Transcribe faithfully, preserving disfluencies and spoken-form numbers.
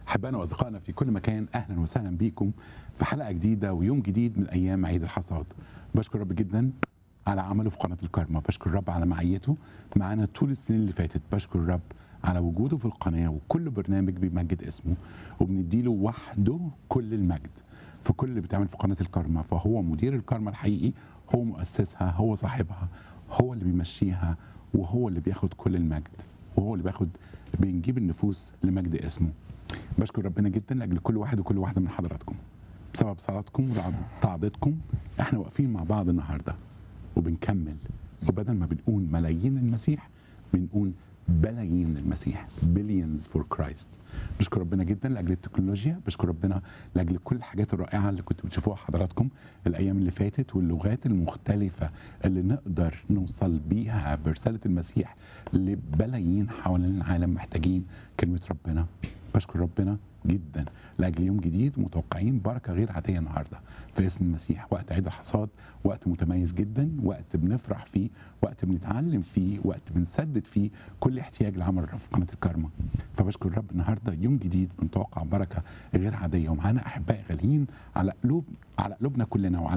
أحبائنا وأصدقائنا في كل مكان، أهلا وسهلا بيكم في حلقة جديدة ويوم جديد من أيام عيد الحصاد. بشكر رب جدا على عمله في قناة الكارما، بشكر رب على معيته معانا طول السنين اللي فاتت، بشكر رب على وجوده في القناة وكل برنامج بيمجد اسمه وبنديله وحده كل المجد في كل اللي بيتعمل في قناة الكارما. فهو مدير الكارما الحقيقي، هو مؤسسها، هو صاحبها، هو اللي بيمشيها، وهو اللي بياخد كل المجد، وهو اللي بياخد بنجيب النفوس لمجد اسمه. بشكر ربنا جدا لاجل كل واحد وكل واحده من حضراتكم. بسبب صلاتكم وتعضيدكم احنا واقفين مع بعض النهارده وبنكمل، وبدل ما بنقول ملايين المسيح بنقول بلايين المسيح، بليونز فور كرايست. بشكر ربنا جدا لاجل التكنولوجيا، بشكر ربنا لاجل كل الحاجات الرائعه اللي كنتوا بتشوفوها حضراتكم الايام اللي فاتت، واللغات المختلفه اللي نقدر نوصل بيها برساله المسيح لبلايين حوالين العالم محتاجين كلمه ربنا. بشكر ربنا جدا لاجل يوم جديد، متوقعين بركه غير عاديه النهارده في اسم المسيح. وقت عيد الحصاد وقت متميز جدا، وقت بنفرح فيه، وقت بنتعلم فيه، وقت بنسدد فيه كل احتياج لعمل الرب في قناه الكارما. فبشكر الرب النهارده يوم جديد بنتوقع بركه غير عاديه، ومعانا احباء غاليين على قلوب على قلوبنا كلنا وعلى